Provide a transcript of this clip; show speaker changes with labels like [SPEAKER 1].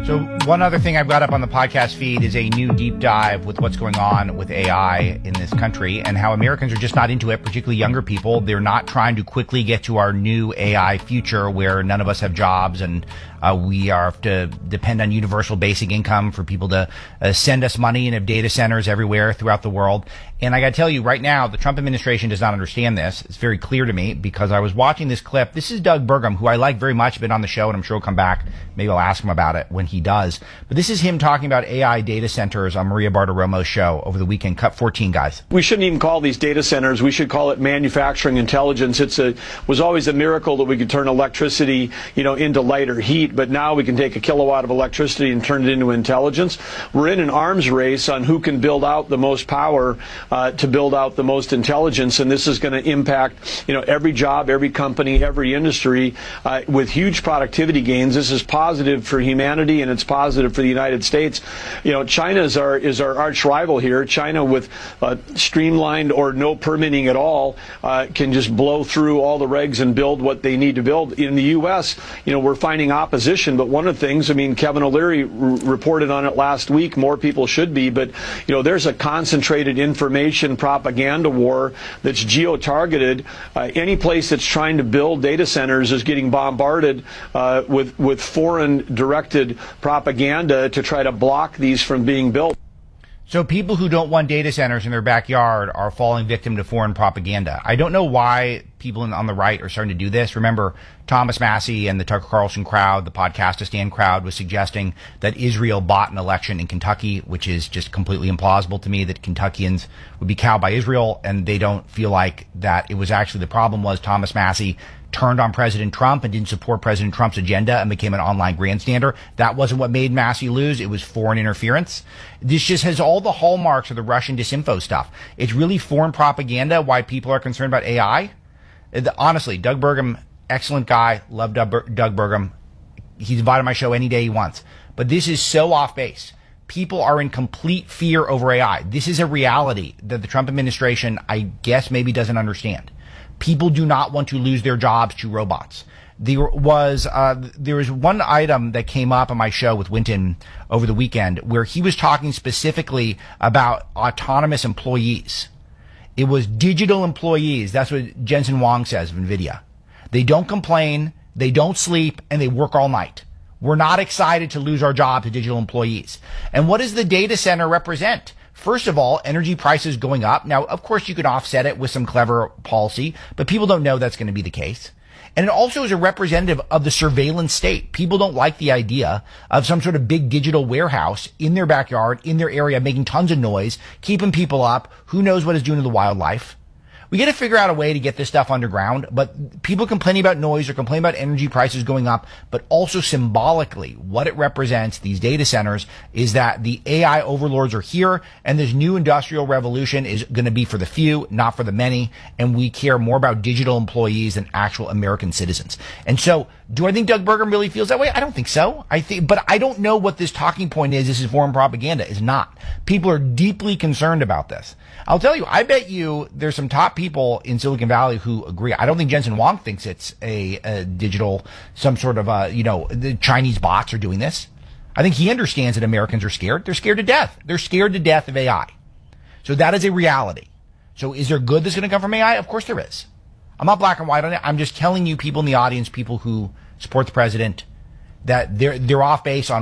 [SPEAKER 1] So one other thing I've got up on the podcast feed is a new deep dive with what's going on with AI in this country and how Americans are just not into it, particularly younger people. They're not trying to quickly get to our new AI future where none of us have jobs and we have to depend on universal basic income for people to send us money and have data centers everywhere throughout the world. And I got to tell you right now, the Trump administration does not understand this. It's very clear to me because I was watching this clip. This is Doug Burgum, who I like very much, been on the show, and I'm sure he'll come back. Maybe I'll ask him about it when he does. But this is him talking about AI data centers on Maria Bartiromo's show over the weekend. Cut 14, guys.
[SPEAKER 2] We shouldn't even call these data centers. We should call it manufacturing intelligence. Was always a miracle that we could turn electricity, into light or heat, but now we can take a kilowatt of electricity and turn it into intelligence. We're in an arms race on who can build out the most power to build out the most intelligence, and this is going to impact, every job, every company, every industry with huge productivity gains. This is positive for humanity, and it's positive for the United States. China is our arch rival here. China, with streamlined or no permitting at all, can just blow through all the regs and build what they need to build. In the U.S., we're finding opposition, but one of the things, Kevin O'Leary reported on it last week. More people should be, but there's a concentrated information propaganda war that's geo-targeted. Any place that's trying to build data centers is getting bombarded with foreign-directed propaganda to try to block these from being built.
[SPEAKER 1] So people who don't want data centers in their backyard are falling victim to foreign propaganda. I don't know why people on the right are starting to do this. Remember, Thomas Massie and the Tucker Carlson crowd, the Podcastistan crowd, was suggesting that Israel bought an election in Kentucky, which is just completely implausible to me, that Kentuckians would be cowed by Israel, and they don't feel like that. It was actually, the problem was Thomas Massie turned on President Trump and didn't support President Trump's agenda and became an online grandstander. That wasn't what made Massie lose. It was foreign interference. This just has all the hallmarks of the Russian disinfo stuff. It's really foreign propaganda why people are concerned about AI. Honestly, Doug Burgum, excellent guy. Love Doug Burgum. He's invited my show any day he wants. But this is so off base. People are in complete fear over AI. This is a reality that the Trump administration, I guess, maybe doesn't understand. People do not want to lose their jobs to robots. There was one item that came up on my show with Winton over the weekend where he was talking specifically about autonomous employees. It was digital employees. That's what Jensen Huang says of NVIDIA. They don't complain, they don't sleep, and they work all night. We're not excited to lose our job to digital employees. And what does the data center represent? First of all, energy prices going up. Now, of course, you can offset it with some clever policy, but people don't know that's going to be the case. And it also is a representative of the surveillance state. People don't like the idea of some sort of big digital warehouse in their backyard, in their area, making tons of noise, keeping people up. Who knows what it's doing to the wildlife? We got to figure out a way to get this stuff underground, but people complaining about noise or complaining about energy prices going up, but also symbolically what it represents, these data centers, is that the AI overlords are here and this new industrial revolution is going to be for the few, not for the many, and we care more about digital employees than actual American citizens. And so, do I think Doug Burgum really feels that way? I don't think so. But I don't know what this talking point is. This is foreign propaganda. It's not. People are deeply concerned about this. I'll tell you, I bet you there's some top people in Silicon Valley who agree. I don't think Jensen Huang thinks it's a digital, some sort of, the Chinese bots are doing this. I think he understands that Americans are scared. They're scared to death. They're scared to death of AI. So that is a reality. So is there good that's going to come from AI? Of course there is. I'm not black and white on it. I'm just telling you, people in the audience, people who support the president, that they're off base on